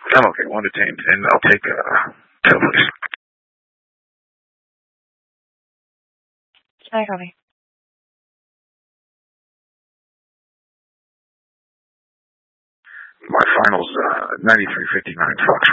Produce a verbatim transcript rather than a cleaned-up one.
I'm okay, one detained, and I'll take uh, two, please. I copy. My final's uh, ninety-three fifty-nine Fox